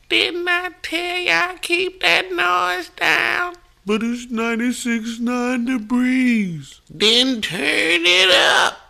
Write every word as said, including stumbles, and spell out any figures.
Didn't I tell y'all keep that noise down? But it's ninety-six point nine degrees. Then turn it up.